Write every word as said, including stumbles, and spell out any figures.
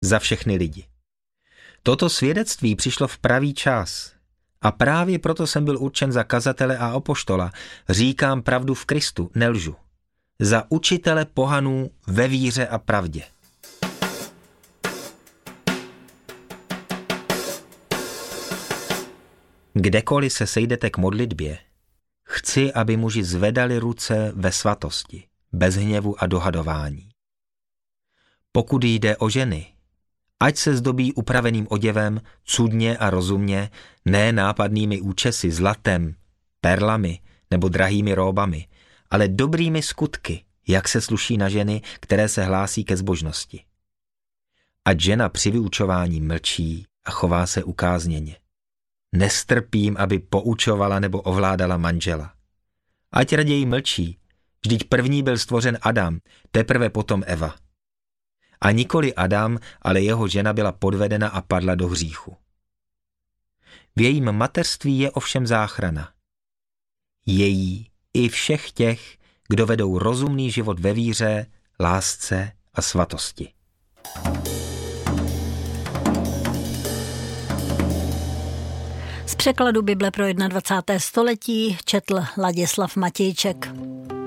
za všechny lidi. Toto svědectví přišlo v pravý čas a právě proto jsem byl určen za kazatele a apoštola. Říkám pravdu v Kristu, nelžu. Za učitele pohanů ve víře a pravdě. Kdekoliv se sejdete k modlitbě, chci, aby muži zvedali ruce ve svatosti, bez hněvu a dohadování. Pokud jde o ženy, ať se zdobí upraveným oděvem, cudně a rozumně, ne nápadnými účesy, zlatem, perlami nebo drahými róbami, ale dobrými skutky, jak se sluší na ženy, které se hlásí ke zbožnosti. Ať žena při vyučování mlčí a chová se ukázněně. Nestrpím, aby poučovala nebo ovládala manžela. Ať raději mlčí, vždyť první byl stvořen Adam, teprve potom Eva. A nikoli Adam, ale jeho žena byla podvedena a padla do hříchu. V jejím mateřství je ovšem záchrana. Její i všech těch, kdo vedou rozumný život ve víře, lásce a svatosti. Z překladu Bible pro dvacáté první století četl Ladislav Matějček.